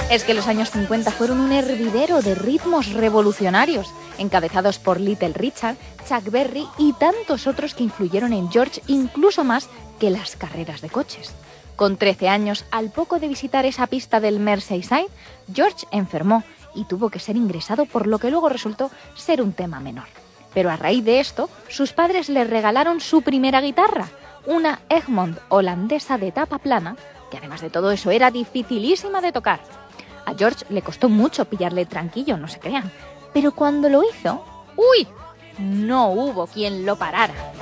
Es que los años 50 fueron un hervidero de ritmos revolucionarios, encabezados por Little Richard, Chuck Berry y tantos otros que influyeron en George incluso más que las carreras de coches. Con 13 años, al poco de visitar esa pista del Merseyside, George enfermó y tuvo que ser ingresado, por lo que luego resultó ser un tema menor. Pero a raíz de esto, sus padres le regalaron su primera guitarra, una Egmont holandesa de tapa plana, que además de todo eso era dificilísima de tocar. A George le costó mucho pillarle tranquillo, no se crean, pero cuando lo hizo, ¡uy!, no hubo quien lo parara.